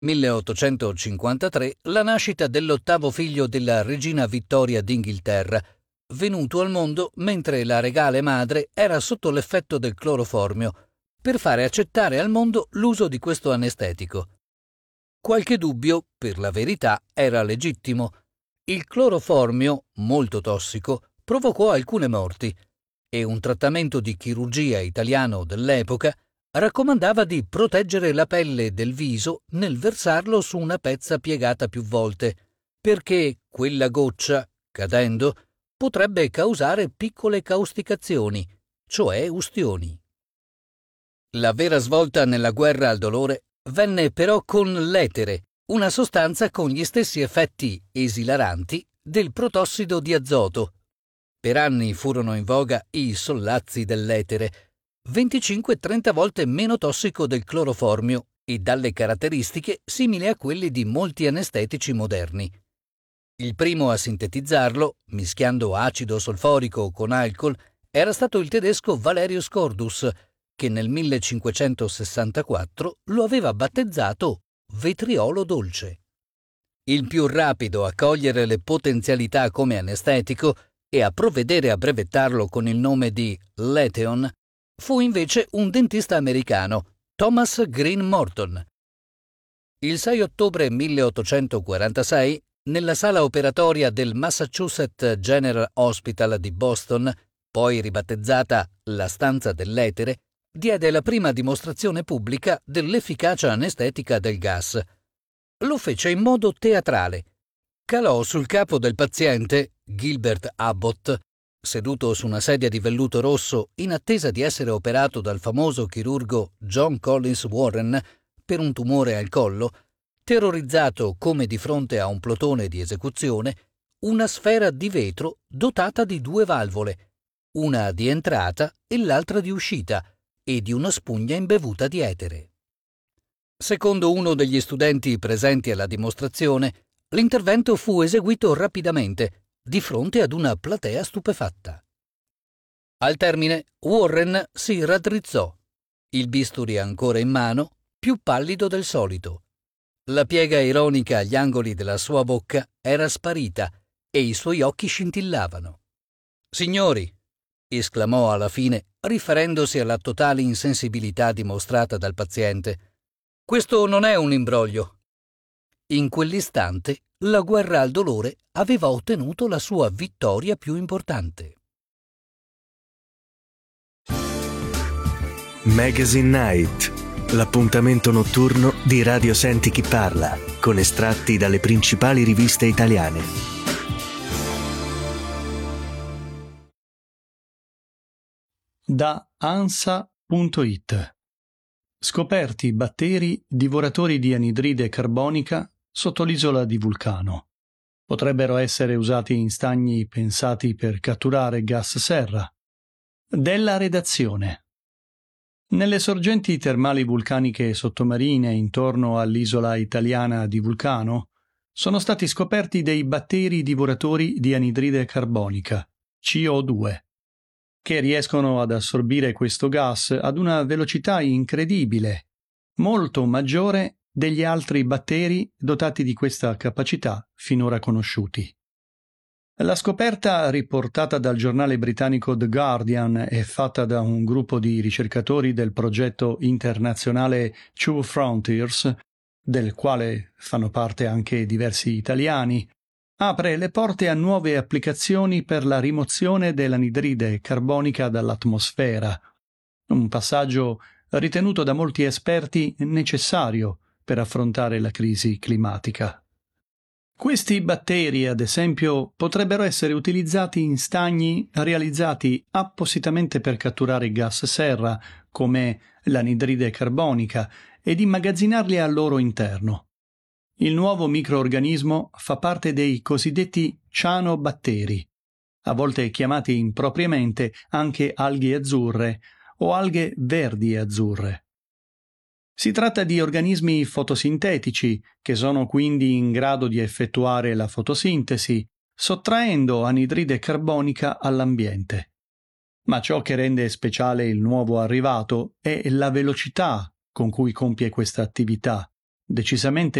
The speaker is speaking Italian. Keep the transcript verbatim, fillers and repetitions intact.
milleottocentocinquantatré, la nascita dell'ottavo figlio della regina Vittoria d'Inghilterra, venuto al mondo mentre la regale madre era sotto l'effetto del cloroformio, per fare accettare al mondo l'uso di questo anestetico. Qualche dubbio, per la verità, era legittimo. Il cloroformio, molto tossico, provocò alcune morti e un trattamento di chirurgia italiano dell'epoca raccomandava di proteggere la pelle del viso nel versarlo su una pezza piegata più volte, perché quella goccia, cadendo, potrebbe causare piccole causticazioni, cioè ustioni. La vera svolta nella guerra al dolore venne però con l'etere, una sostanza con gli stessi effetti esilaranti del protossido di azoto. Per anni furono in voga i sollazzi dell'etere, venticinque trenta volte meno tossico del cloroformio e dalle caratteristiche simili a quelli di molti anestetici moderni. Il primo a sintetizzarlo, mischiando acido solforico con alcol, era stato il tedesco Valerius Cordus, che nel millecinquecentosessantaquattro lo aveva battezzato vetriolo dolce. Il più rapido a cogliere le potenzialità come anestetico e a provvedere a brevettarlo con il nome di Letheon fu invece un dentista americano, Thomas Green Morton. Il sei ottobre milleottocentoquarantasei, nella sala operatoria del Massachusetts General Hospital di Boston, poi ribattezzata la stanza dell'etere, diede la prima dimostrazione pubblica dell'efficacia anestetica del gas. Lo fece in modo teatrale. Calò sul capo del paziente, Gilbert Abbott, seduto su una sedia di velluto rosso in attesa di essere operato dal famoso chirurgo John Collins Warren per un tumore al collo, terrorizzato come di fronte a un plotone di esecuzione, una sfera di vetro dotata di due valvole, una di entrata e l'altra di uscita, e di una spugna imbevuta di etere. Secondo uno degli studenti presenti alla dimostrazione, l'intervento fu eseguito rapidamente, di fronte ad una platea stupefatta. Al termine, Warren si raddrizzò, il bisturi ancora in mano, più pallido del solito. La piega ironica agli angoli della sua bocca era sparita e i suoi occhi scintillavano. «Signori», esclamò alla fine, riferendosi alla totale insensibilità dimostrata dal paziente, «questo non è un imbroglio». In quell'istante la guerra al dolore aveva ottenuto la sua vittoria più importante. Magazine Night, l'appuntamento notturno di Radio Senti Chi Parla, con estratti dalle principali riviste italiane. Da ansa punto it. Scoperti batteri divoratori di anidride carbonica sotto l'isola di Vulcano. Potrebbero essere usati in stagni pensati per catturare gas serra. Della redazione. Nelle sorgenti termali vulcaniche sottomarine intorno all'isola italiana di Vulcano sono stati scoperti dei batteri divoratori di anidride carbonica, C O due, che riescono ad assorbire questo gas ad una velocità incredibile, molto maggiore degli altri batteri dotati di questa capacità finora conosciuti. La scoperta, riportata dal giornale britannico The Guardian e fatta da un gruppo di ricercatori del progetto internazionale Two Frontiers, del quale fanno parte anche diversi italiani, apre le porte a nuove applicazioni per la rimozione dell'anidride carbonica dall'atmosfera, un passaggio ritenuto da molti esperti necessario per affrontare la crisi climatica. Questi batteri, ad esempio, potrebbero essere utilizzati in stagni realizzati appositamente per catturare gas serra, come l'anidride carbonica, ed immagazzinarli al loro interno. Il nuovo microorganismo fa parte dei cosiddetti cianobatteri, a volte chiamati impropriamente anche alghe azzurre o alghe verdi azzurre. Si tratta di organismi fotosintetici che sono quindi in grado di effettuare la fotosintesi, sottraendo anidride carbonica all'ambiente. Ma ciò che rende speciale il nuovo arrivato è la velocità con cui compie questa attività, decisamente